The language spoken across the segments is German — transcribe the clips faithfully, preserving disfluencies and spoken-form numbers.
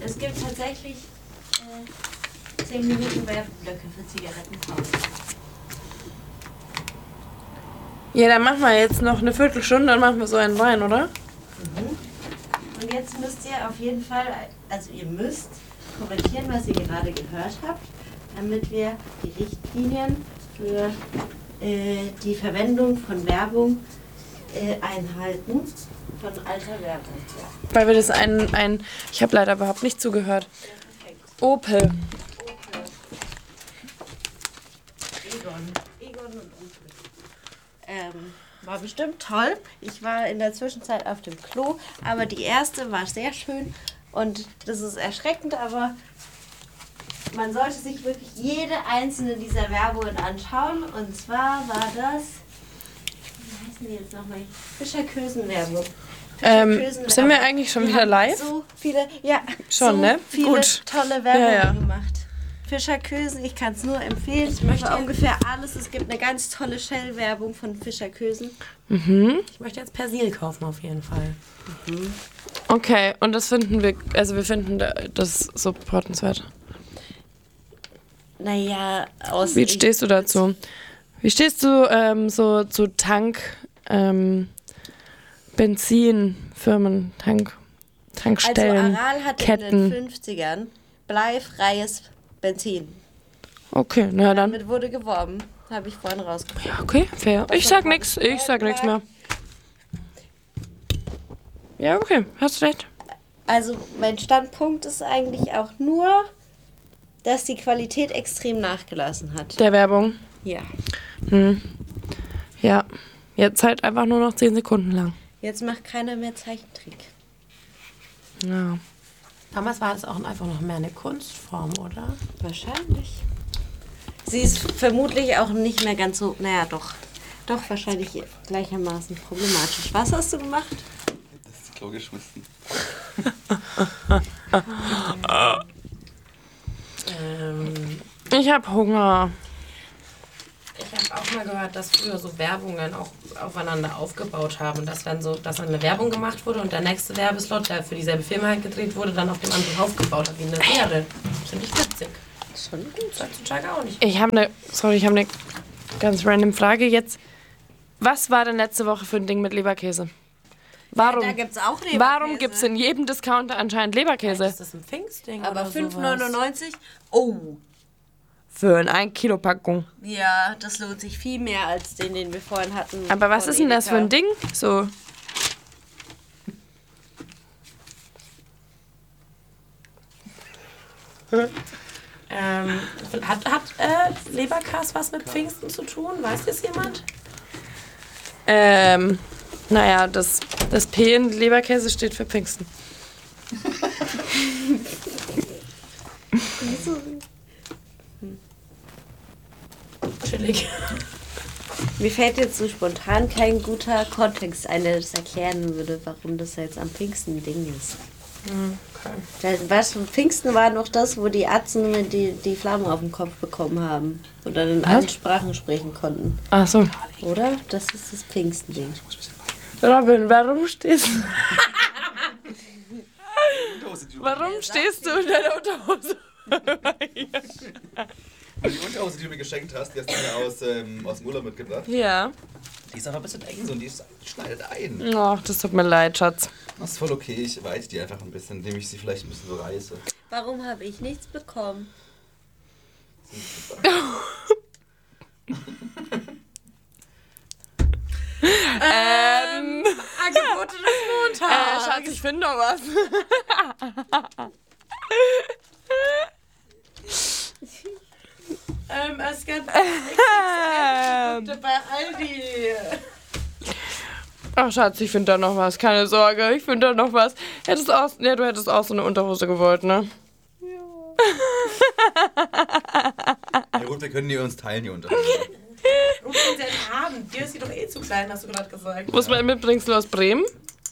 es gibt tatsächlich äh, zehn Minuten Werbeblöcke für Zigarettenpause. Ja, dann machen wir jetzt noch eine Viertelstunde, dann machen wir so einen Wein, oder? Mhm. Und jetzt müsst ihr auf jeden Fall, also ihr müsst kommentieren, was ihr gerade gehört habt, damit wir die Richtlinien für äh, die Verwendung von Werbung äh, einhalten, von alter Werbung. Weil wir das ein, ein ich habe leider überhaupt nicht zugehört. Ja, perfekt. Opel. Opel. Egon. Egon und Opel. Ähm, war bestimmt toll. Ich war in der Zwischenzeit auf dem Klo, aber die erste war sehr schön und das ist erschreckend, aber man sollte sich wirklich jede einzelne dieser Werbungen anschauen. Und zwar war das, wie heißen die jetzt nochmal? Fischer-Kösen-Werbung. Ähm, sind wir eigentlich schon die wieder haben live? So viele, ja, Schon, so ne? viele Gut. tolle Werbungen Ja, ja. gemacht. Fischer-Kösen, ich kann es nur empfehlen. Ich möchte Für jetzt- ungefähr alles. Es gibt eine ganz tolle Shell-Werbung von Fischer-Kösen. Mhm. Ich möchte jetzt Persil kaufen auf jeden Fall. Okay, und das finden wir, also wir finden da- das supportenswert. Naja, aus... Wie stehst du dazu? Wie stehst du ähm, so zu Tank, ähm, Benzinfirmen, Tank, Also Tankstellen, Aral hat in Ketten? den fünfzigern bleifreies Benzin. Okay, na dann. Damit wurde geworben. Habe ich vorhin rausgefunden. Okay, fair. Ich sag nix, ich sag nix mehr. Ja, okay, hast recht. Also mein Standpunkt ist eigentlich auch nur, dass die Qualität extrem nachgelassen hat. Der Werbung. Ja. Hm. Ja, jetzt halt einfach nur noch zehn Sekunden lang. Jetzt macht keiner mehr Zeichentrick. Ja. Damals war es auch einfach noch mehr eine Kunstform, oder? Wahrscheinlich. Sie ist vermutlich auch nicht mehr ganz so, naja doch, doch wahrscheinlich gleichermaßen problematisch. Was hast du gemacht? Das ist Klo geschmissen. Ähm, Ich hab Hunger. ich habe auch mal gehört, dass früher so Werbungen auch aufeinander aufgebaut haben. Dass dann so, dass dann eine Werbung gemacht wurde und der nächste Werbeslot, der für dieselbe Firma halt gedreht wurde, dann auf dem anderen aufgebaut hat, wie eine Serie. Finde ich witzig. Schon gut. Heutzutage auch nicht. Ich habe eine, sorry, ich habe eine ganz random Frage jetzt. Was war denn letzte Woche für ein Ding mit Leberkäse? Warum? Da gibt's auch Leberkäse. Warum gibt es in jedem Discounter anscheinend Leberkäse? Ist das ein Pfingstding Aber oder fünf sowas? neunundneunzig? Oh. Für eine ein Kilo Packung. Ja, das lohnt sich viel mehr als den, den wir vorhin hatten. Aber was von ist denn das für ein Edeka. Ding? So. Ähm, hat hat äh, Leberkas was mit Pfingsten zu tun? Weiß das jemand? Ähm, naja, das, das P in Leberkäse steht für Pfingsten. Chillig. Mir fällt jetzt so spontan kein guter Kontext ein, der das erklären würde, warum das jetzt am Pfingsten ein Ding ist. Okay. Da- Was, Pfingsten war noch das, wo die Atzen die, die Flammen auf dem Kopf bekommen haben und dann in allen Sprachen sprechen konnten. Ach so. Oder? Das ist das Pfingsten-Ding. Robin, warum stehst du, Unterhose, die du, warum stehst du in deiner Unterhose? die Unterhose, die du mir geschenkt hast, die hast du mir aus, ähm, aus dem Urlaub mitgebracht. Ja. Die ist aber ein bisschen eng so und die, ist, die schneidet ein. Ach, das tut mir leid, Schatz. Das ist voll okay, ich weite die einfach ein bisschen, indem ich sie vielleicht ein bisschen so reiße. Warum habe ich nichts bekommen? Ähm, Angebote des äh, Schatz, ich finde doch was. ähm, es gab Ähm. bei Aldi. Ach, Schatz, ich finde da noch was. Keine Sorge, ich finde da noch was. Hättest auch, ja, du hättest auch so eine Unterhose gewollt, ne? Ja gut, wir können die uns teilen, die Unterhose. Du kannst sie ja haben. Dir ist sie doch eh zu klein, hast du gerade gesagt. Muss man mitbringst du aus Bremen?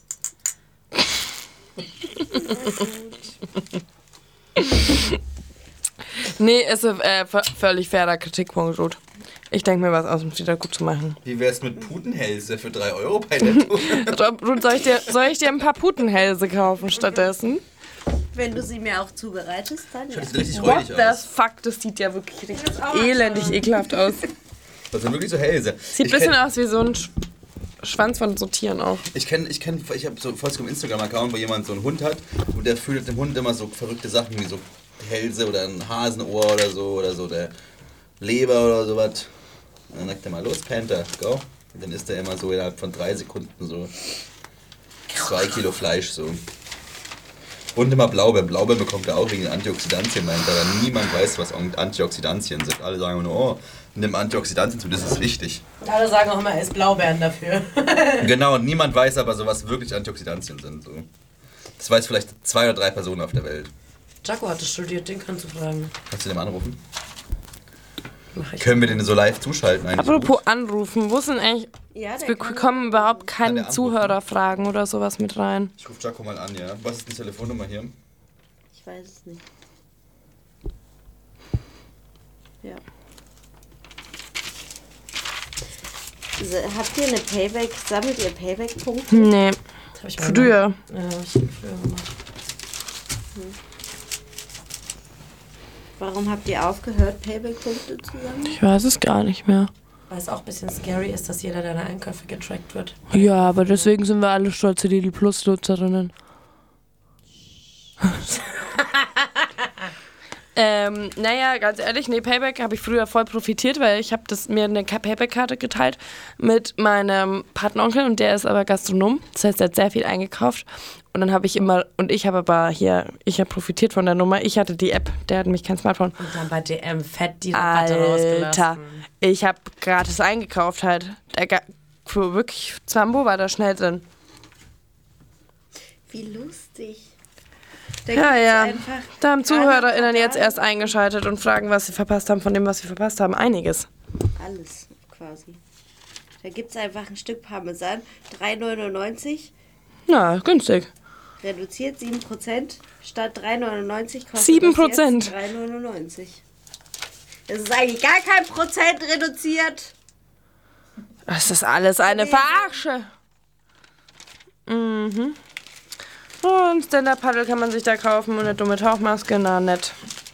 Nee, ist äh, v- völlig fairer Kritikpunkt, Ruth. Ich denke mir was aus, um es wieder gut zu machen. Wie wär's mit Putenhälse für drei Euro bei Netto? Ruth, soll ich dir, soll ich dir ein paar Putenhälse kaufen stattdessen? Wenn du sie mir auch zubereitest, dann ja. Das sieht richtig What räudig the aus. fuck, das sieht ja wirklich richtig elendig ekelhaft aus. Das sind wirklich so Hälse. Sieht ein bisschen aus wie so ein Sch Schwanz von so Tieren auch. Ich kenne, ich kenne, ich habe so vollkommen einen Instagram-Account, wo jemand so einen Hund hat und der fühlt dem Hund immer so verrückte Sachen wie so Hälse oder ein Hasenohr oder so oder so der Leber oder sowas. Und dann sagt er mal, los Panther, go. Und dann isst er immer so innerhalb von drei Sekunden so zwei Kilo Fleisch so. Und immer Blaubeeren. Blaubeeren bekommt er auch wegen den Antioxidantien, meint er. Aber niemand weiß, was Antioxidantien sind. Alle sagen nur, oh, nimm Antioxidantien zu, das ist wichtig. Und alle sagen auch immer, er isst Blaubeeren dafür. Genau, und niemand weiß aber so, was wirklich Antioxidantien sind. So. Das weiß vielleicht zwei oder drei Personen auf der Welt. Jaco hat das studiert, den kannst du fragen. Kannst du den mal anrufen? Mach ich. Können wir den so live zuschalten eigentlich? Apropos anrufen, wo sind eigentlich... Ja, der Wir kann- bekommen überhaupt Kann keine der anrufen? Zuhörerfragen oder sowas mit rein. Ich rufe Jaco mal an, ja. Was ist die Telefonnummer hier? Ich weiß es nicht. Ja. So, habt ihr eine Payback, sammelt ihr Payback-Punkte? Nee, Das hab ich mal früher. gemacht. Ja, hab ich früher gemacht. Warum habt ihr aufgehört, Payback-Punkte zu sammeln? Ich weiß es gar nicht mehr. Weil es auch ein bisschen scary ist, dass jeder deiner Einkäufe getrackt wird. Ja, aber deswegen sind wir alle stolze Lidl Plus Nutzerinnen. ähm, naja, ganz ehrlich, nee, Payback habe ich früher voll profitiert, weil ich habe das mir eine Ka- Payback-Karte geteilt mit meinem Patenonkel und der ist aber Gastronom. Das heißt, er hat sehr viel eingekauft und dann habe ich immer, und ich habe aber hier, ich habe profitiert von der Nummer, ich hatte die App, der hat nämlich kein Smartphone. Und dann bei D M fett die Rabatte rausgelassen. Alter, ich habe gratis eingekauft halt. Der Ga- für wirklich Zambo war da schnell drin. Wie lustig. Da Ja, gibt's ja. einfach Da haben ZuhörerInnen jetzt Rabatte. erst eingeschaltet und fragen, was sie verpasst haben von dem, was sie verpasst haben. Einiges. Alles quasi. Da gibt es einfach ein Stück Parmesan, drei neunundneunzig, Na, günstig. reduziert sieben Prozent, statt drei neunundneunzig kostet sieben das Prozent. jetzt drei neunundneunzig. Das ist eigentlich gar kein Prozent reduziert. Das ist alles eine Verarsche. Mhm. Und Stand-Up-Paddle kann man sich da kaufen und eine dumme Tauchmaske. Na, nett.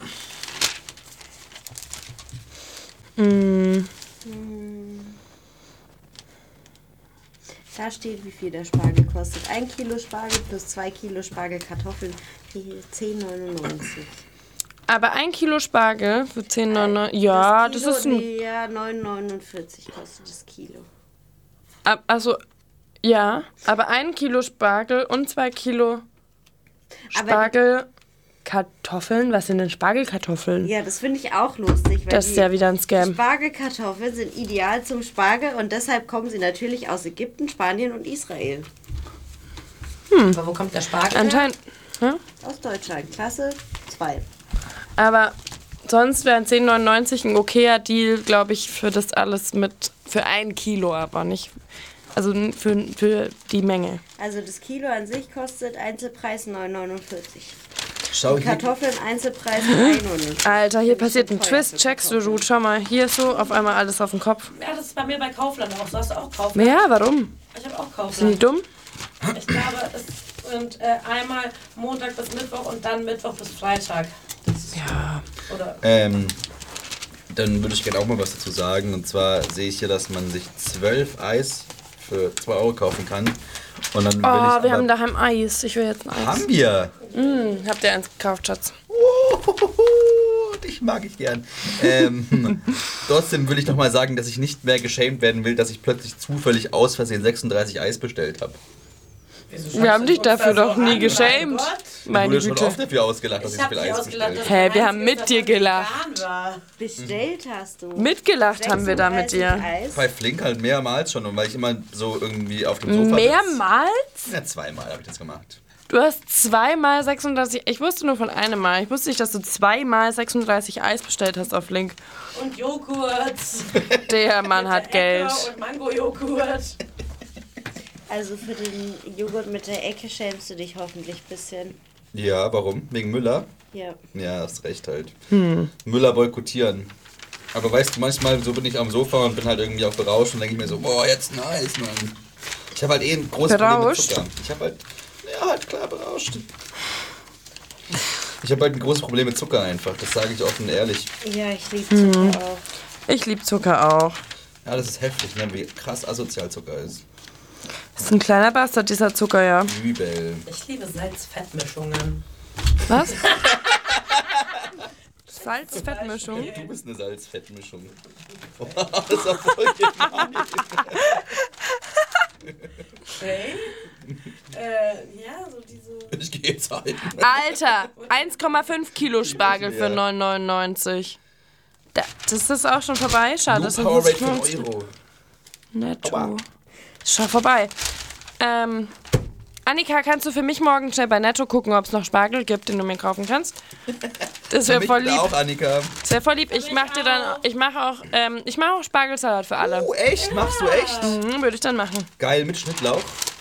Mhm. Da steht, wie viel der Spargel kostet. Ein Kilo Spargel plus zwei Kilo Spargelkartoffeln, zehn neunundneunzig. Aber ein Kilo Spargel für zehn neunundneunzig. Ja, das, Kilo, ist ein. nee, ja, neun neunundvierzig kostet das Kilo. Ab- Also, ja, aber ein Kilo Spargel und zwei Kilo Aber- Spargelkartoffeln. Was sind denn Spargelkartoffeln? Ja, das finde ich auch lustig. Weil Das ist die ja wieder ein Scam. Spargelkartoffeln sind ideal zum Spargel und deshalb kommen sie natürlich aus Ägypten, Spanien und Israel. Aber wo kommt der Spargel her? Anscheinend. Hm? Aus Deutschland, Klasse zwei. Aber sonst wäre zehn neunundneunzig ein okayer Deal, glaube ich, für das alles mit. Für ein Kilo, aber nicht. Also für, für die Menge. Also das Kilo an sich kostet Einzelpreis neun neunundvierzig. Schau hier. Kartoffeln Einzelpreis ein neunundvierzig. Alter, hier Finde ich passiert schon ein teuer Twist. für Checkst du, Kartoffeln. Ruth? Schau mal, hier ist so auf einmal alles auf dem Kopf. Ja, das ist bei mir bei Kaufland auch so. Hast du auch Kaufland? Ja, warum? Ich habe auch Sind die Kaufland. dumm? Ich glaube, es sind äh, einmal Montag bis Mittwoch und dann Mittwoch bis Freitag. Ja. Oder Ähm, dann würde ich gerne auch mal was dazu sagen. Und zwar sehe ich hier, dass man sich zwölf Eis für zwei Euro kaufen kann. Und dann will ich Oh, aber, wir haben daheim Eis. Ich will jetzt ein Eis. Haben wir? Hm, habt ihr eins gekauft, Schatz? Oh, dich mag ich gern. Ähm, trotzdem will ich noch mal sagen, dass ich nicht mehr geschämt werden will, dass ich plötzlich zufällig aus Versehen sechsunddreißig Eis bestellt habe. Wir haben dich dafür doch nie geschämt. Ich Meine wurde schon Güte. oft dafür ausgelacht, dass ich, Ich so habe viel dich Eis ausgelacht. bestellt dass habe. Hä, das wir haben Einzige mit dir ist, was gelacht. vegan war. Bestellt hast du. Mitgelacht haben wir da mit dir. sechsunddreißig Eis. Bei Flink halt mehrmals schon, und weil ich immer so irgendwie auf dem Sofa sitz. Mehrmals? Ja, zweimal habe ich das gemacht. Du hast zweimal sechsunddreißig. Ich wusste nur von einem Mal. Ich wusste nicht, dass du zweimal sechsunddreißig Eis bestellt hast auf Link. Und Joghurt. Der Mann hat Mit Geld. der Ecke und Mango-Joghurt. Also für den Joghurt mit der Ecke schämst du dich hoffentlich ein bisschen. Ja, warum? Wegen Müller? Ja. Ja, hast recht halt. Müller boykottieren. Aber weißt du, manchmal so bin ich am Sofa und bin halt irgendwie auch berauscht und denke ich mir so, boah, jetzt ein Eis, Mann. Ich habe halt eh ein großes Problem mit Berauscht? Zucker. Ich habe halt, ja, halt klar berauscht. Ich habe halt ein großes Problem mit Zucker einfach. Das sage ich offen und ehrlich. Ja, ich liebe Zucker Mhm. auch. Ich liebe Zucker auch. Ja, das ist heftig, ne? Wie krass asozial Zucker ist. Das ist ein kleiner Bastard, dieser Zucker, ja. Übel. Ich liebe Salz-Fett-Mischungen. Was? Salz-Fett-Mischung? Du bist eine Salz-Fett-Mischung. Oh, das war voll gemein. Okay. äh, ja, so diese... Ich gehe jetzt halt. Alter, eins Komma fünf Kilo Spargel für neun neunundneunzig. Da, das ist auch schon vorbei? Schade, Blue das ist Power Rate für fünfzig. Euro. Netto. Aua. Ist schon vorbei. Ähm, Annika, kannst du für mich morgen schnell bei Netto gucken, ob es noch Spargel gibt, den du mir kaufen kannst? Das wäre Mich voll bitte lieb. auch, Annika. Das wäre voll lieb. Ich mache dir dann, ich mache auch, ähm, ich mache auch Spargelsalat für alle. Oh, echt? Machst du echt? Mhm, würde ich dann machen. Geil, mit Schnittlauch.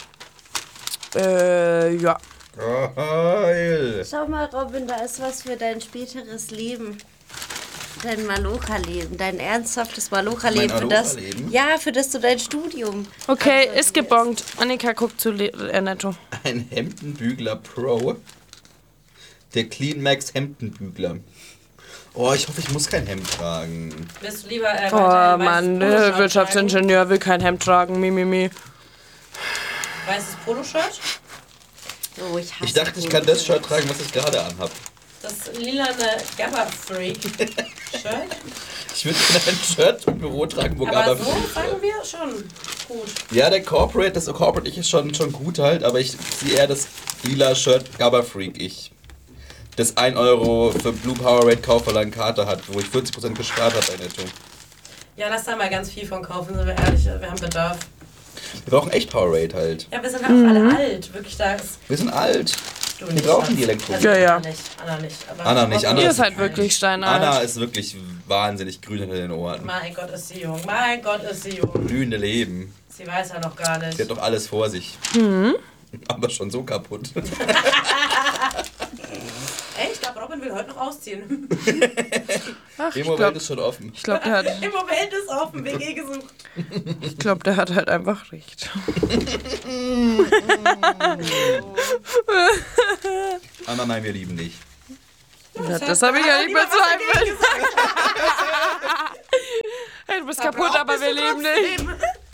Äh, ja. Geil. Schau mal, Robin, da ist was für dein späteres Leben. Dein Malocha-Leben, dein ernsthaftes Malocha-Leben. Mein für das, Malocha-Leben? ja, für das du dein Studium. Okay, Also, ist gebongt. Annika guckt zu Le äh, Netto. Ein Hemdenbügler Pro. Der Clean Max Hemdenbügler. Oh, ich hoffe, ich muss kein Hemd tragen. Willst du lieber... Äh, Oh weiter ein Mann, weißes der Poloshirt Wirtschaftsingenieur will kein Hemd tragen. Mi, mi, mi. tragen? Weißes Poloshirt? Oh, ich hasse Ich dachte, ich kann das Shirt tragen, was ich gerade anhab. Das lilane Gabba-Freak-Shirt? Ich würde gerne ein Shirt im Büro tragen, wo Aber Gabba so Freak sagen steht. wir schon gut. Ja, der Corporate, das Corporate ich ist schon, schon gut halt, aber ich ziehe eher das lila Shirt Gabba Freak ich. Das ein Euro für Blue Power Rate Kaufverlag-Karte hat, wo ich vierzig Prozent gespart habe bei Netto. Ja, lass da mal ganz viel von kaufen, sind wir ehrlich, wir haben Bedarf. Wir brauchen echt Power Rate halt. Ja, wir sind halt auch alle alt, wirklich, da ist... Wir sind alt. Du Wir nicht, brauchen Schatz. die Elektronik. Also Ja, ja. Anna nicht, Anna nicht. Aber Anna nicht, Anna Ihr ist- seid wirklich steinalt. Anna ist wirklich wahnsinnig grün hinter den Ohren. Mein Gott, ist sie jung, mein Gott, ist sie jung. Blühende Leben. Sie weiß ja noch gar nicht. Sie hat doch alles vor sich. Mhm. Aber schon so kaputt. Ey, ich glaube, Robin will heute noch ausziehen. Ach, Im ich Moment glaube, ist schon offen. ich glaub, der, hat- Im Moment ist offen, W G gesucht. ich glaub, der hat halt einfach recht. Anna, nein, wir lieben dich. Ja, das habe ich ja nicht bezweifelt. Hey, du bist kaputt, aber wir leben nicht.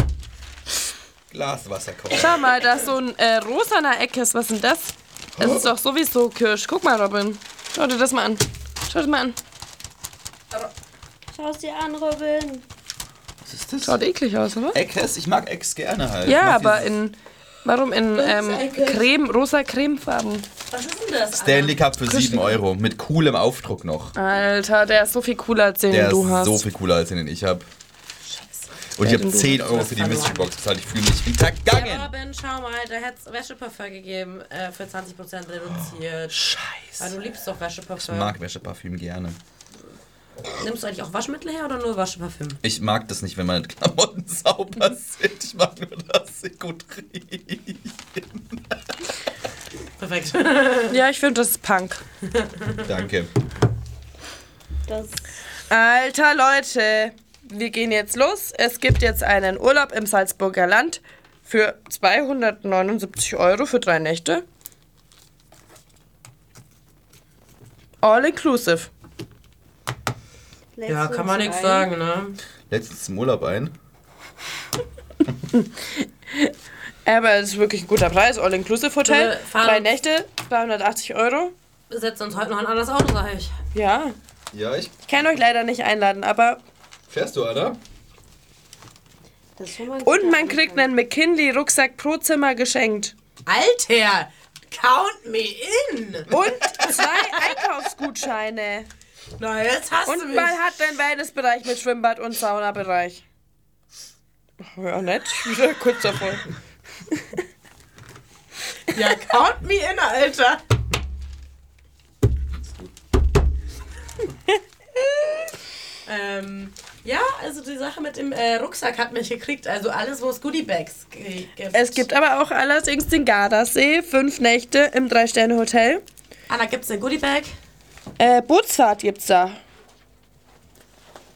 Glas Wasser kaufen. Schau mal, da ist so ein äh, rosaner Eckes. Was ist denn das? Das ist doch sowieso Kirsch. Guck mal, Robin. Schau dir das mal an. Schau dir mal an. Schau es dir an, Robin. Was ist das? Schaut eklig aus, oder? Eckes? Ich mag Ecks gerne halt. Ich Ja, mag aber dieses in... Warum in ähm, Creme, rosa Cremefarben? Was ist denn das? Stanley Cup für sieben Euro. Mit coolem Aufdruck noch. Alter, der ist so viel cooler als den, Der den du ist hast. so viel cooler als den, den ich habe. Und ich Ja, habe den du zehn hast. Euro für die verloren. Mystery Box bezahlt. Ich fühle mich wie Ja, vergangen. Robin, schau mal, da hätte es Wäscheparfum gegeben, äh, für zwanzig Prozent reduziert. Weil Scheiße. du liebst doch Ich Wäscheparfüm. mag Wäscheparfüm gerne. Nimmst du eigentlich auch Waschmittel her oder nur Wäscheparfüm? Ich mag das nicht, wenn meine Klamotten sauber sind. Ich mag nur, dass sie gut riechen. Perfekt. Ja, ich finde, das ist Punk. Danke. Das Alter, Leute. Wir gehen jetzt los. Es gibt jetzt einen Urlaub im Salzburger Land für zweihundertneunundsiebzig Euro für drei Nächte. All inclusive. Ja, kann man nichts sagen, ne? Letztens zum Urlaub ein. Aber es ist wirklich ein guter Preis. All inclusive Hotel. Wir fahren- Drei Nächte, zweihundertachtzig Euro. Wir setzen uns heute noch ein anderes Auto, sag ich. Ja. Ja, ich. Ich kann euch leider nicht einladen, aber. Fährst du, Alter? Das ist schon mal ein Und guter man kriegt Anfang. einen McKinley-Rucksack pro Zimmer geschenkt. Alter, count me in. Und zwei Einkaufsgutscheine. Na, jetzt hast du Und mich. man hat einen Wellnessbereich mit Schwimmbad und Saunabereich. Ja, nett. Ich bin wieder kurz davor. Ja, count me in, Alter. ähm, ja, also die Sache mit dem äh, Rucksack hat mich gekriegt. Also alles, wo es Goodiebags g- gibt. Es gibt aber auch allerdings den Gardasee. Fünf Nächte im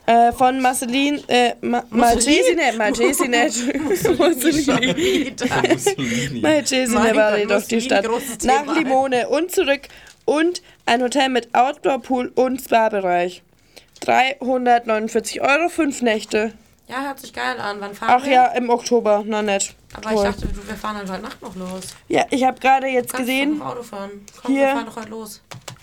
Äh, von Marceline, äh, Ma Marchesine, Marchesine, Mussolini. Marchesine war doch die Stadt. Nach Limone und zurück und ein Hotel mit Outdoor-Pool und Spa-Bereich. dreihundertneunundvierzig Euro, fünf Nächte. Ja, hört sich geil an. Wann fahren Ach wir? ja, im Oktober, na nett. Aber Toll. ich dachte, du, wir fahren halt heute Nacht noch los. Ja, ich habe gerade jetzt Kannst gesehen, du noch Auto fahren? Komm, hier- wir fahren doch heute los.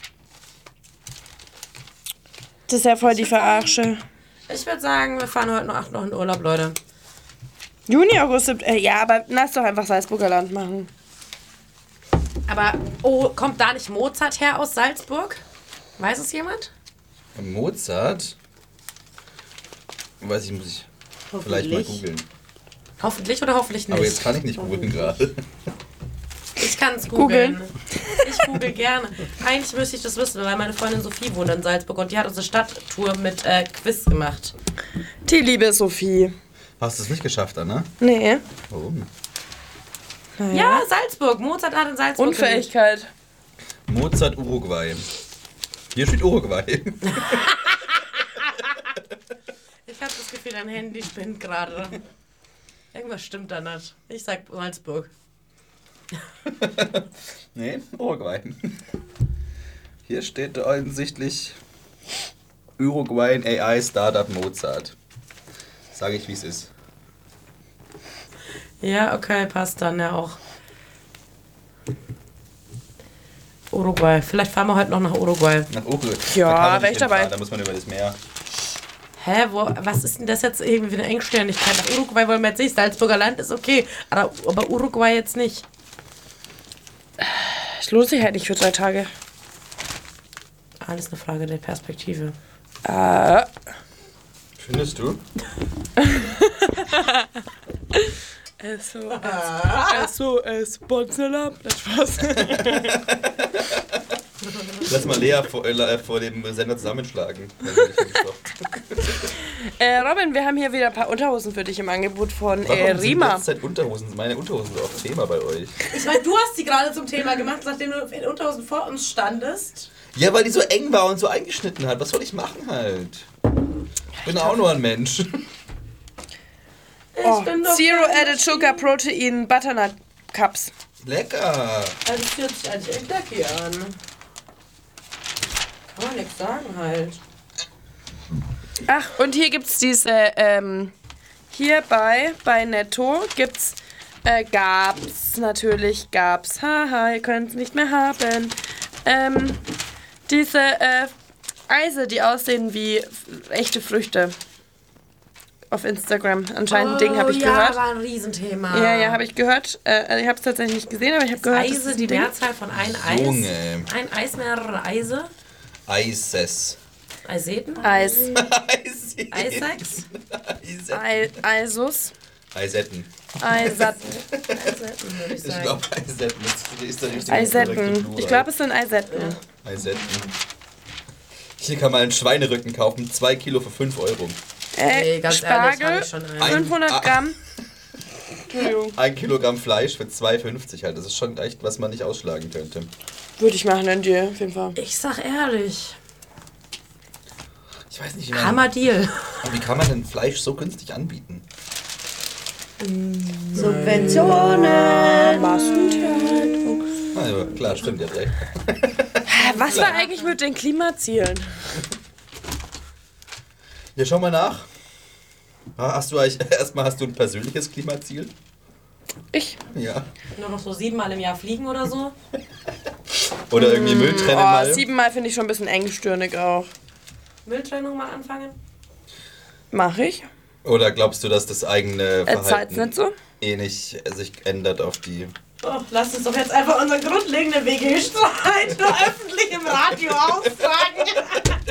das ist ja voll die Verarsche. Ich würde sagen, wir fahren heute Nacht noch in Urlaub, Leute. Juni, August, Sept- äh, ja, aber lass doch einfach Salzburger Land machen. Aber, oh, kommt da nicht Mozart her aus Salzburg? Weiß es jemand? Mozart? Weiß ich, muss ich vielleicht mal googeln. Hoffentlich oder hoffentlich nicht? Aber jetzt kann ich nicht googeln gerade. Ich kann es googeln. Ich google gerne. Eigentlich müsste ich das wissen, weil meine Freundin Sophie wohnt in Salzburg und die hat unsere Stadttour mit äh, Quiz gemacht. Die liebe Sophie. Hast du es nicht geschafft, Anna? Nee. Warum? Ja, Salzburg. Mozart hat in Salzburg Unfähigkeit. Mozart, Uruguay. Hier steht Uruguay. Ich habe das Gefühl, dein Handy spinnt gerade. Irgendwas stimmt da nicht. Ich sag Salzburg. Nee, Uruguay. Hier steht offensichtlich Uruguayan A I Startup Mozart. Sage ich, wie es ist. Ja, okay, passt dann ja auch. Uruguay. Vielleicht fahren wir heute noch nach Uruguay. Nach Uruguay. Ja, Da kann man wär nicht ich dabei. hinfahren, Da muss man über das Meer. Hä, wo, was ist denn das jetzt irgendwie für eine Engständigkeit? Nach Uruguay wollen wir jetzt nicht. Salzburger Land ist okay, aber, aber Uruguay jetzt nicht. Es lohnt sich halt nicht für drei Tage. Alles eine Frage der Perspektive. Äh, Findest du? also, also, es Bonzella. Das Spaß. Lass mal Lea vor, äh, vor dem Sender zusammenschlagen. Wenn sie dich wirklich äh, Robin, wir haben hier wieder ein paar Unterhosen für dich im Angebot von Warum äh, sind die Rima. ganze Zeit Unterhosen? Meine Unterhosen sind auch Thema bei euch. Ich meine, du hast sie gerade zum Thema gemacht, nachdem du in Unterhosen vor uns standest. Ja, weil die so eng war und so eingeschnitten hat. Was soll ich machen halt? Ich bin auch nur ein Mensch. Oh, bin doch Zero keine Added Sugar Protein Butternut Cups. Lecker. Also das hört sich eigentlich echt lecker an. Kann man nichts sagen halt. Ach, und hier gibt's diese, ähm, hier bei, bei Netto gibt's, äh, gab's, natürlich gab's, haha, ihr könnt's nicht mehr haben, ähm, diese, äh, Eise, die aussehen wie f- echte Früchte. Auf Instagram. Anscheinend ein Ding habe ich ja, gehört. war ein Riesenthema. Ja, ja, habe ich gehört. Äh, ich habe es tatsächlich nicht gesehen, aber ich habe gehört, das Eise, ist die ein Ding. Mehrzahl von ein Eis. Junge. Ein Eis, mehrere Eise. Eises. Eiseten? Eis. Eis- Eisex? Eisetten. Ei- Eisus. Eisetten. Eisatten. Eisetten, würde ich Ich sagen. glaube Eisetten. Das ist der richtige korrekte Eisetten. Plural. Ich glaube, es sind Eisetten. Eisetten. Hier kann man einen Schweinerücken kaufen. Zwei Kilo für fünf Euro. Äh, Nee, ganz ehrlich, Spargel, hab ich schon einen. Ein- fünfhundert ah. Gramm. Entschuldigung. Ein Kilogramm Fleisch für zwei fünfzig halt. Das ist schon echt, was man nicht ausschlagen könnte. Würde ich machen, dann dir, auf jeden Fall. Ich sag ehrlich. Ich weiß nicht, wie man, Hammer Deal. wie kann man denn Fleisch so günstig anbieten? Subventionen. Massentierhaltung. Ah, ja, klar, stimmt, ihr habt recht. Was war eigentlich mit den Klimazielen? Ja, schau mal nach. Ah, Hast du eigentlich, erstmal hast du ein persönliches Klimaziel? Ich. Ja. Nur noch so siebenmal im Jahr fliegen oder so. Oder irgendwie Müll trennen Oh, mal. siebenmal finde ich schon ein bisschen engstirnig auch. Mülltrennung mal anfangen. Mach ich. Oder glaubst du, dass das eigene Erzähl's Verhalten nicht so. eh nicht sich ändert auf die... Oh, lass uns doch jetzt einfach unseren grundlegenden W G-Streit nur öffentlich im Radio austragen.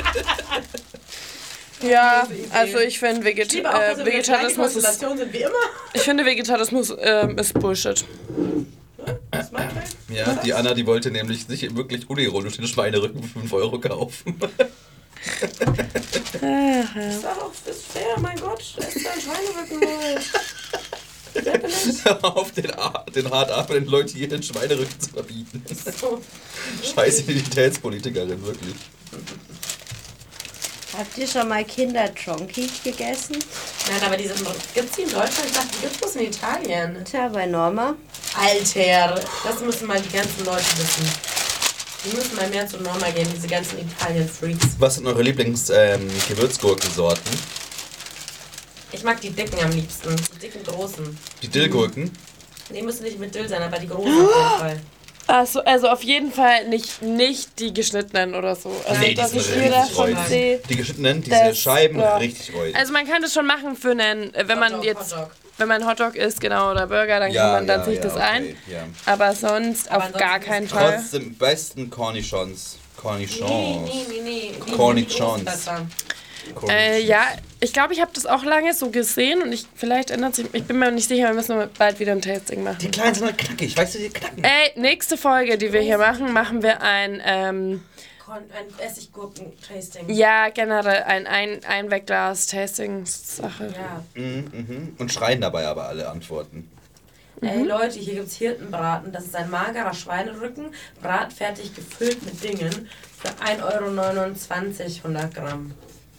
Ja, also ich finde Ich Vegeta liebe auch, dass äh, wir die gleiche Vegetarismus ist, Konstellation sind wie immer. ich finde Vegetarismus ähm, ist Bullshit. Das ist mein Teil. Ja, die Anna, die wollte nämlich sich wirklich unironisch den Schweinerücken für fünf Euro kaufen. Das ist auch das ist fair, mein Gott. Das ist ein Schweinerücken. Wer bin ich? Auf den, Ar- den hart arbeitenden Leuten hier den Schweinerücken zu verbieten. So. Scheiß Identitätspolitikerin, wirklich. Habt ihr schon mal Kinder-Tronki gegessen? Nein, aber diese gibt's die in Deutschland? Ich dachte, die gibt's bloß in Italien. Tja, bei Norma. Alter, das müssen mal die ganzen Leute wissen. Die müssen mal mehr zu Norma gehen, diese ganzen Italien-Freaks. Was sind eure Lieblings-Gewürzgurkensorten? Ähm, ich mag die dicken am liebsten, die dicken großen. die Dillgurken? Die müssen nicht mit Dill sein, aber die großen auf jeden Fall. Achso, also auf jeden Fall nicht, nicht die geschnittenen oder so. Also Nee, die dass sind ich richtig hier davon räudig. sehe. Die geschnittenen, diese Das- Scheiben, ja. richtig räudig. Also man kann das schon machen für einen, äh, wenn man Hotdog, jetzt, Hotdog. wenn man Hotdog isst, genau, oder Burger, dann kann man dann sich das okay, ein. Ja. Aber sonst Aber auf gar ansonsten keinen ist Fall. Trotzdem besten Cornichons. Nee, Cornichons. nee, nee, nee. Die- Cornichons. die großen besser. Äh, ja, ich glaube, ich habe das auch lange so gesehen und ich vielleicht ändert sich, ich bin mir nicht sicher, wir müssen bald wieder ein Tasting machen. Die kleinen sind halt knackig, weißt du, die knacken. Ey, nächste Folge, die wir hier machen, machen wir ein, ähm, Kon- Ein Essiggurken-Tasting. ja, generell ein, ein Einwegglas-Tasting-Sache. Ja. Mhm, mhm. Und schreien dabei aber alle Antworten. Ey Leute, hier gibt's Hirtenbraten. Das ist ein magerer Schweinerücken, bratfertig gefüllt mit Dingen für ein Euro neunundzwanzig hundert Gramm.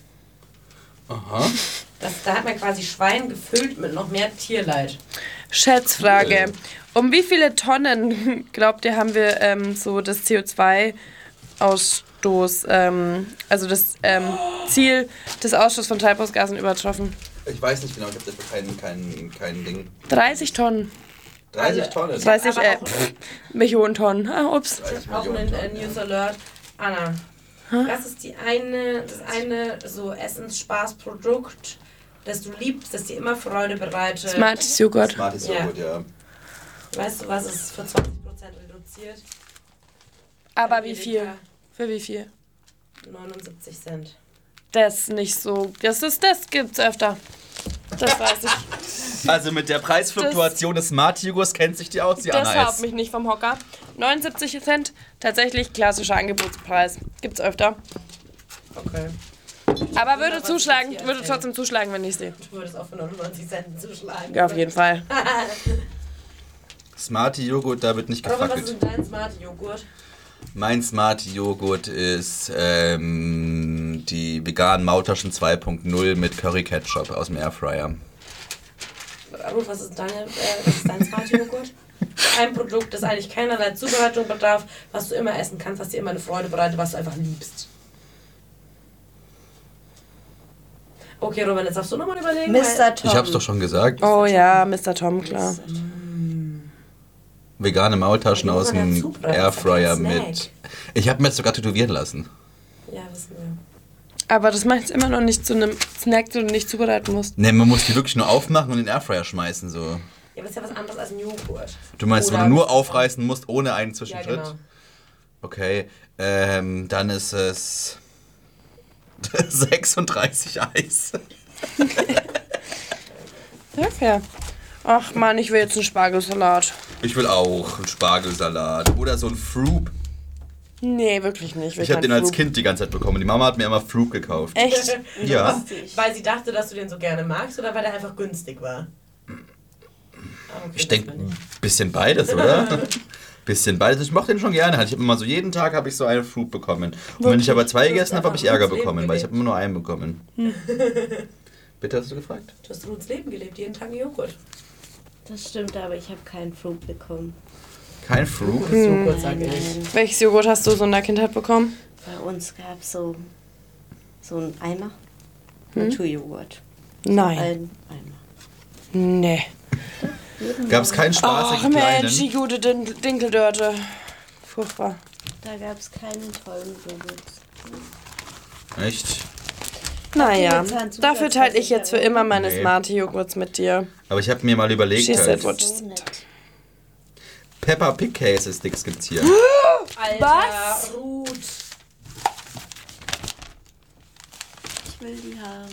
Aha. Das, da hat man quasi Schwein gefüllt mit noch mehr Tierleid. Schätzfrage. Um wie viele Tonnen, glaubt ihr, haben wir ähm, so das C O zwei Ausstoß, ähm, also das ähm, Ziel des Ausstoßes von Treibhausgasen übertroffen? Ich weiß nicht genau, ich habe dafür kein, kein, kein Ding. dreißig Tonnen. dreißig Also, Tonnen. dreißig aber äh, auch- pff, Millionen Tonnen. Ah, ups. dreißig Auch Millionen ein äh, Tonnen, News ja. Alert. Anna, das ist die eine, das eine so Essensspaßprodukt, das du liebst, das dir immer Freude bereitet. Smarties Joghurt. Smarties Ja. Joghurt, ja. Weißt du, was es für zwanzig Prozent reduziert? Aber wie viel? Für wie viel? neunundsiebzig Cent. Das nicht so. Das ist, das gibt's öfter. Das weiß ich. Also mit der Preisfluktuation des Smarty-Joghurts kennt sich die aus, die Das Anna haut ist. mich nicht vom Hocker. neunundsiebzig Cent, tatsächlich klassischer Angebotspreis. Gibt's öfter. Okay. Aber was würde ich zuschlagen, jetzt hier würde erzähle. trotzdem zuschlagen, wenn ich sehe. Du würdest auch für neunundneunzig Cent zuschlagen. Ja, auf jeden Fall. Smarty-Joghurt, da wird nicht Robin, was ist gefackelt. denn dein Smart-Joghurt? Mein Smarty-Joghurt ist ähm, die veganen Maultaschen zwei Punkt null mit Curry-Ketchup aus dem Airfryer. Ruth, was ist, deine, äh, was ist dein Smart-Joghurt? Ein Produkt, das eigentlich keinerlei Zubereitung bedarf, was du immer essen kannst, was dir immer eine Freude bereitet, was du einfach liebst. Okay, Robin, jetzt darfst du nochmal überlegen. Mister Tom. Ich hab's doch schon gesagt. Oh ja, Mister Tom, klar. Vegane Maultaschen Die aus muss man ja dem zubereiten, Airfryer das ist kein mit... Snack. Ich habe mir das sogar tätowieren lassen. Ja, wissen wir. Aber das macht es immer noch nicht zu einem Snack, den du nicht zubereiten musst. Ne, man muss die wirklich nur aufmachen und in den Airfryer schmeißen, so. Ja, aber das ist ja was anderes als ein Joghurt. Du meinst, wo Oder- du nur aufreißen musst, ohne einen Ja, Zwischenschritt? genau. Okay, ähm, dann ist es sechsunddreißig Eis. Ja, fair. Ach man, ich will jetzt einen Spargelsalat. Ich will auch einen Spargelsalat oder so ein Froop. Nee, wirklich nicht. Ich habe den als Kind die ganze Zeit bekommen. Die Mama hat mir immer Froop gekauft. Echt? Ja. Weil sie dachte, dass du den so gerne magst oder weil der einfach günstig war? Ah, okay, Ich das denke, bin ein bisschen beides, oder? Bisschen beides. Ich mochte den schon gerne. Ich habe immer so jeden Tag habe ich so einen Froop bekommen. Und wenn ich aber zwei gegessen habe, habe ich Ärger bekommen, weil ich habe immer nur einen bekommen. Bitte, hast du gefragt? Du hast Ruths Leben gelebt, jeden Tag Joghurt. Das stimmt, aber ich habe keinen Fruit bekommen. Kein Froop? Gutes Joghurt, sage ich. Welches Joghurt hast du so in der Kindheit bekommen? Bei uns gab es so, so einen Eimer Naturjoghurt. Nein. Ein Eimer. Nee. Gab es keinen Ach spaßigen Mensch, die kleinen? gute Din Dinkeldörte. Furchtbar. Da gab es keinen tollen Joghurt. Echt? Naja, mit Zahnzusatz dafür teile ich jetzt für immer meine Nee. Smarty-Joghurts mit dir. Aber ich habe mir mal überlegt, She said halt, what- So nett. Peppa Pig Käse Sticks gibt's hier. Alter, Was? Ruth. Ich will die haben.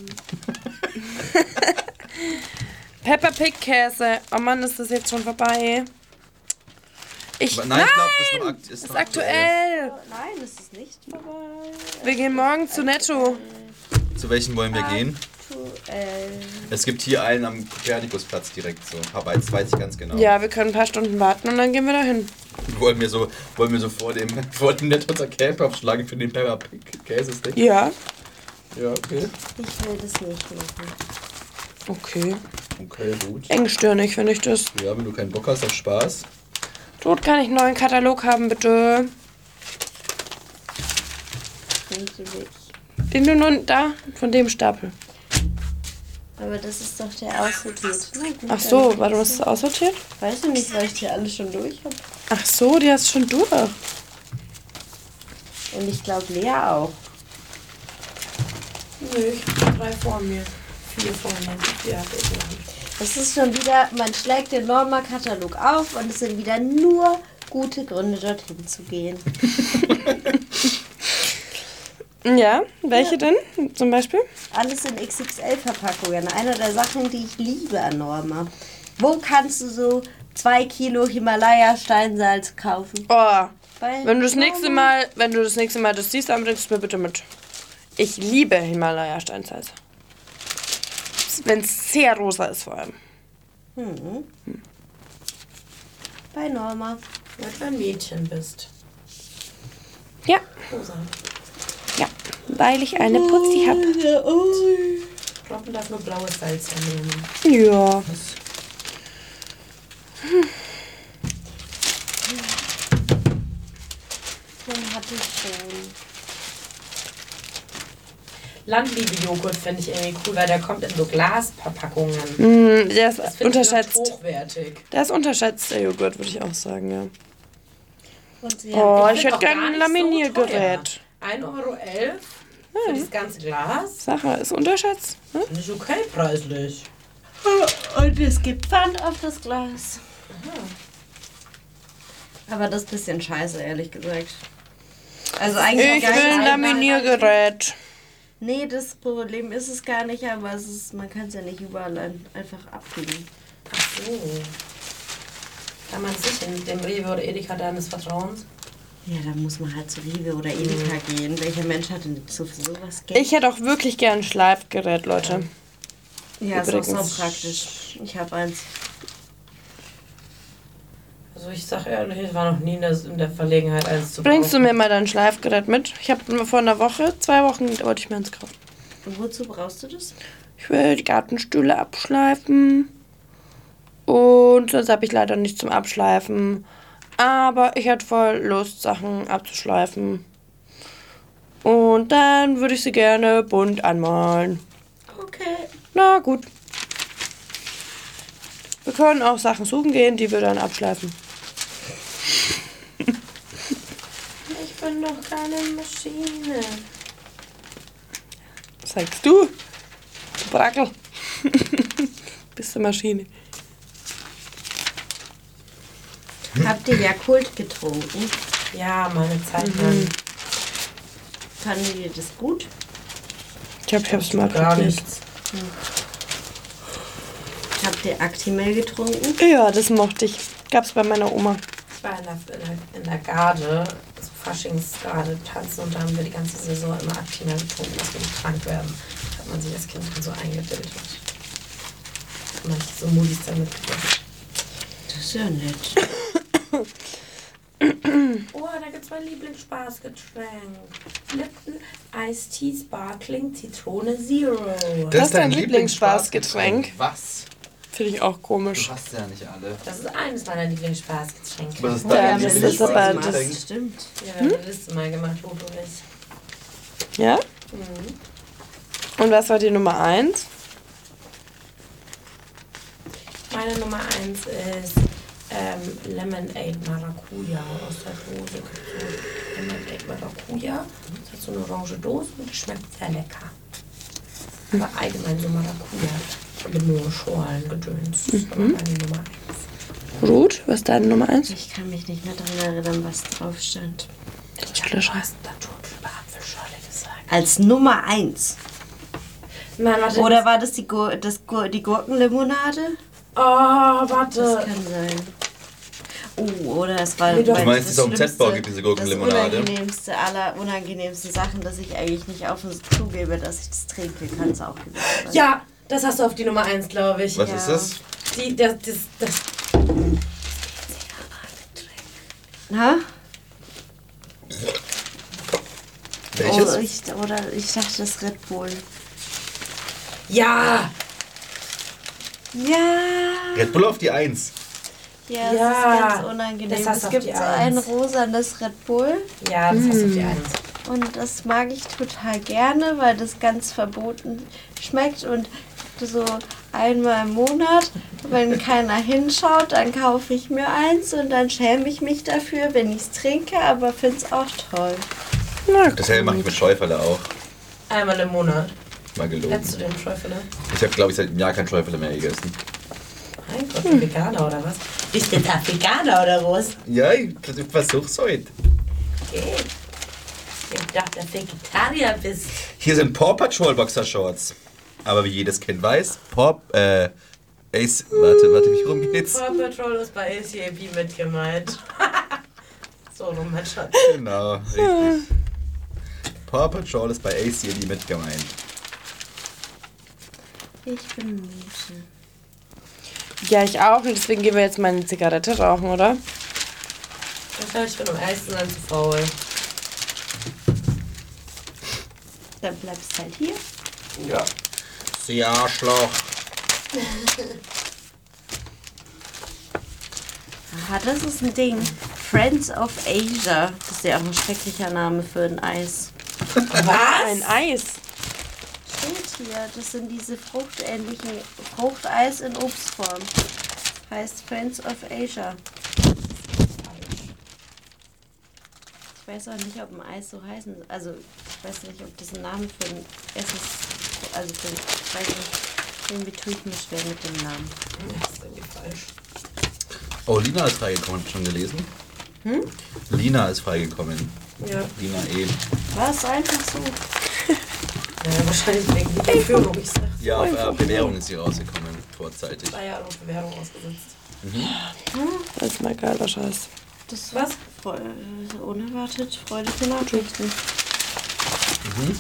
Peppa Pig Käse. Oh Mann, ist das jetzt schon vorbei? Ich, Nein, nein, ich glaube, das ist noch, akt ist ist noch aktuell. Oh, nein, es ist nicht vorbei. Wir gehen morgen zu Netto. Zu welchen wollen wir gehen? Aktuell. Es gibt hier einen am Kopernikusplatz direkt so. Aber jetzt weiß ich ganz genau. Ja, wir können ein paar Stunden warten und dann gehen wir dahin. Wollen wir so, wollen wir so vor dem, vor dem Netto unser Camp aufschlagen für den Peppa Pig Käse Stick? Ja. Ja, okay. Ich will das nicht machen. Okay. Okay, gut. Engstirnig finde ich das. Ja, wenn du keinen Bock hast auf Spaß. Dort kann ich einen neuen Katalog haben, bitte. Natürlich. Den du nun da, von dem Stapel. Aber das ist doch der aussortiert. Na gut, Ach so, dann warte, was ist ist aussortiert? Weißt du nicht, weil ich die alle schon durch habe? Ach so, die hast du schon durch. Und ich glaube, Lea auch. Nö, ich habe drei vor mir. Vier vor mir. Vier habe ich noch. Das ist schon wieder, man schlägt den Norma-Katalog auf und es sind wieder nur gute Gründe, dorthin zu gehen. Ja, welche denn zum Beispiel? Alles in X X L-Verpackungen. Eine der Sachen, die ich liebe an Norma. Wo kannst du so zwei Kilo Himalaya-Steinsalz kaufen? Oh, Bei wenn du das Norma. nächste Mal, wenn du das nächste Mal das siehst, dann bringst du es mir bitte mit. Ich liebe Himalaya-Steinsalz. Wenn es sehr rosa ist vor allem. Hm. Bei Norma. Weil du ein Mädchen bist. Ja, Rosa. ja, weil ich eine Putzi habe. Robin darf nur blaues Salz nehmen. Ja. Den hatte ich schon. Landliebe-Joghurt finde ich irgendwie cool, weil der kommt in so Glasverpackungen. Mm, der ist Das finde ich unterschätzt. ganz hochwertig. Der ist unterschätzt, der Joghurt, würde ich auch sagen, ja. Und sie Oh, haben ich find hätte auch gerne gar ein nicht so Laminiergerät. ein Euro elf für das ganze Glas. Sache ist unterschätzt. Hm? Finde ich okay preislich. Und es gibt Pfand auf das Glas. Aber das ist ein bisschen scheiße, ehrlich gesagt. Also eigentlich Ich gar will ein nicht- Laminiergerät. Nee, das Problem ist es gar nicht, aber es ist, man kann es ja nicht überall ein, einfach abgeben. Ach so. Kann man sich in dem Rewe oder Edeka deines Vertrauens? Ja, da muss man halt zu Rewe oder Edeka gehen. Welcher Mensch hat denn so für sowas Geld? Ich hätte auch wirklich gern ein Schleifgerät, Leute. ja, ist auch übrigens. so praktisch. Ich habe eins. Also ich sag ehrlich, ich war noch nie in der, in der Verlegenheit, eins zu Bringst du kaufen. mir mal dein Schleifgerät mit? Ich habe vor einer Woche, zwei Wochen, wollte ich mir eins kaufen. Und wozu brauchst du das? Ich will die Gartenstühle abschleifen. Und sonst habe ich leider nichts zum Abschleifen. Aber ich hätte voll Lust, Sachen abzuschleifen. Und dann würde ich sie gerne bunt anmalen. Okay. Na gut. Wir können auch Sachen suchen gehen, die wir dann abschleifen. Ich bin doch keine Maschine. Was sagst du? Du Brackel. Bist du Maschine. Habt ihr Jakult getrunken? Ja, meine Zeit lang. Fanden ihr das gut? Ich glaube, ich habe es mal Gar probiert. nichts. Habt ihr Actimel getrunken? Ja, das mochte ich. Gab's bei meiner Oma. Ich war in der, in der, in der Garde, so Faschingsgarde tanzen und da haben wir die ganze Saison immer Actimel getrunken, dass wir nicht krank werden. Da hat man sich als Kind dann so eingebildet. Und manche so Mulis dann mitgebracht. Das ist ja nett. Oh, da gibt's mein Lieblingsspaßgetränk. Lipton Iced Tea Sparkling Zitrone Zero. Das ist dein Lieblingsspaßgetränk? Was? Finde ich auch Du komisch. hast ja nicht alle. Das ist eines meiner Lieblingsspaßgetränke. Was ist Ja, dein das ist Lieblingsgetränk? aber- Das stimmt. Ja, wir haben eine Liste mal gemacht, Loto und ich. Ja? Und was war die Nummer eins? Meine Nummer eins ist ähm, Lemonade Maracuja aus der Dose. So Lemonade Maracuja. Das hat so eine orange Dose und die schmeckt sehr lecker. Aber allgemein so Maracuja. Mit nur Schorlen-Gedöns. Das ist aber meine Nummer eins. Ruth, was ist deine Nummer eins? Ich kann mich nicht mehr daran erinnern, was drauf stand. Du hast Naturtrübe Apfelschorle gesagt. Als Nummer eins. Nein, warte. Oder war das die, Gur das Gur die Gurkenlimonade? Oh, warte. Das kann sein. Oh, oder es war Nee, doch. weil Du meinst, das es auf dem Schlimmste- Z-Bau gibt diese Gurkenlimonade? Das unangenehmste aller unangenehmsten Sachen, dass ich eigentlich nicht offen zugebe, dass ich das trinke, kann es auch gewesen sein. Ja, das hast du auf die Nummer eins, glaube ich. Was Ja. ist das? Die, das, das, das. Ha? Welches? Oh, ich, oder ich dachte das Red Bull. Ja! Ja. Red Bull auf die Eins. Ja, Ja, das ist ganz unangenehm. das hast Es du auf gibt die so ein Eins. rosanes Red Bull Ja, das hast du auf die Eins. und das mag ich total gerne, weil das ganz verboten schmeckt und so einmal im Monat, wenn keiner hinschaut, dann kaufe ich mir eins und dann schäme ich mich dafür, wenn ich es trinke, aber finde es auch toll. Dasselbe mache ich mit Schäufele auch. Einmal im Monat. Mal gelogen. Hättest du den Schäufele? Ich habe, glaube ich, seit einem Jahr kein Schäufele mehr gegessen. Mein Gott, du Veganer oder was? Bist du da Veganer oder was? Ja, ich versuch's heute. Okay. Ich dachte, dass du Vegetarier bist. Hier sind Paw Patrol Boxershorts. Aber wie jedes Kind weiß, Paw... Äh... Ace... Warte, warte, wie rum geht's? Paw Patrol ist bei A C A B mit gemeint. So rum, mein Schatz. Genau, richtig. Paw Patrol ist bei A C A B mit gemeint. Ich bin müde. Ja, ich auch. Und deswegen gehen wir jetzt mal eine Zigarette rauchen, oder? Ich glaube, ich bin um eins dann zu faul. Dann bleibst du halt hier. Ja. Sie Arschloch. Aha, das ist ein Ding. Friends of Asia. Das ist ja auch ein schrecklicher Name für ein Eis. Ein Eis. Steht hier, das sind diese fruchtähnlichen Fruchteis in Obstform. Heißt Friends of Asia. Ich weiß auch nicht, ob ein Eis so heißen. Also, ich weiß nicht, ob das ein Name für ein Essen. Also, für, ich weiß nicht. Irgendwie tue ich mir schwer mit dem Namen. Das ist irgendwie falsch. Oh, Lina ist freigekommen, habt ihr schon gelesen? Hm? Lina ist freigekommen. Ja. Lina E. Was? Einfach so. Ja, wahrscheinlich wegen der Führung. Ich sag, Ja, auf äh, Bewährung ist sie rausgekommen, vorzeitig. zwei Jahre auf Bewährung ausgesetzt. Das ist mal geiler Scheiß. Das Was? Freu unerwartet freudige Nachrichten. Mhm.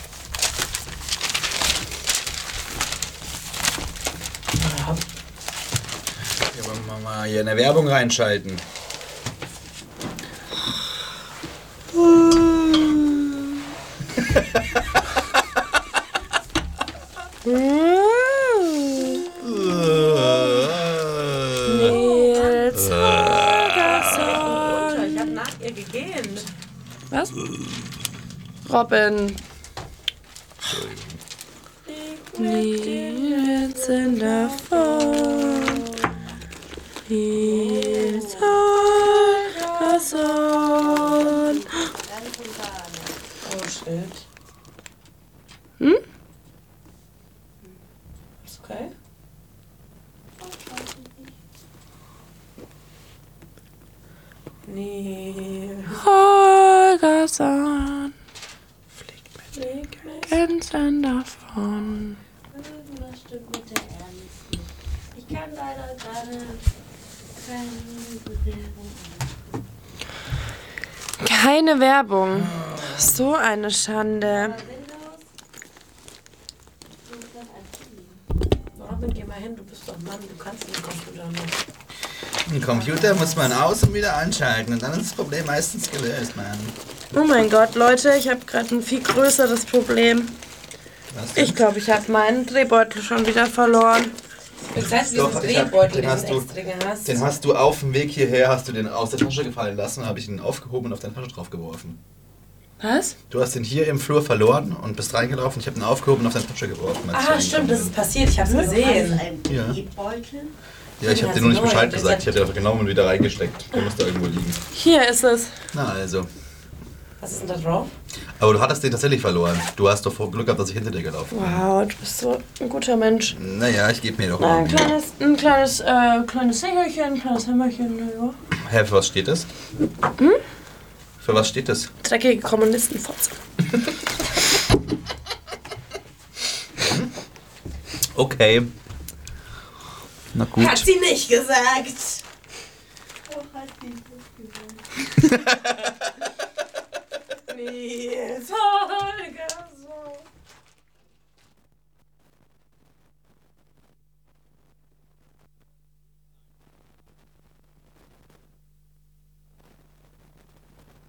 Ja. Ja, wollen wir mal hier eine Werbung reinschalten. Nils Ich Holgersson. hab nach ihr gegähnt. Was? Robin. Nils in der Form. Nils Holgersson. Oh, shit. Hm? Ist okay? Nee. Holgersson. Fliegt mit. Leg mich. Ganz davon. Was stimmt mit der Ernst nicht? Ich kann leider gerade keine Bewerbung. Keine Werbung. So eine Schande. Robin, geh mal hin, du bist doch Mann, du kannst den Computer nicht. Ein Computer muss man aus und wieder anschalten und dann ist das Problem meistens gelöst, Mann. Oh mein Gott, Leute, ich habe gerade ein viel größeres Problem. Was denn? Ich glaube, ich habe meinen Drehbeutel schon wieder verloren. Das heißt, Doch, dieses ich hab- Drehbeutel, den hast diesen du- extra hast. Den hast du auf dem Weg hierher, hast du den aus der Tasche gefallen lassen, habe ich ihn aufgehoben und auf deine Tasche drauf geworfen. Was? Du hast den hier im Flur verloren und bist reingelaufen. Ich habe ihn aufgehoben und auf deine Tasche geworfen. als Ah, ich stimmt, das reingekommen ist passiert, ich hab's gesehen. Ein Ja. Drehbeutel? bin. Ja, ich habe dir nur nicht Ja, Bescheid der gesagt. ist Ich habe den einfach genommen und wieder reingesteckt. Der muss da irgendwo liegen. Hier ist es. Na also. Was ist denn da drauf? Aber du hattest den tatsächlich verloren. Du hast doch Glück gehabt, dass ich hinter dir gelaufen bin. Wow, du bist so ein guter Mensch. Naja, ich gebe mir doch Na, mal ein Mühe. kleines, ein kleines, äh, kleines Singerchen, ein kleines Hämmerchen, ja. Hä, für was steht das? Hm? Für was steht das? Dreckige Kommunistenfotze. Okay. Na gut. Hat sie nicht gesagt. Doch, hat die das gesagt. Nils Holgersson.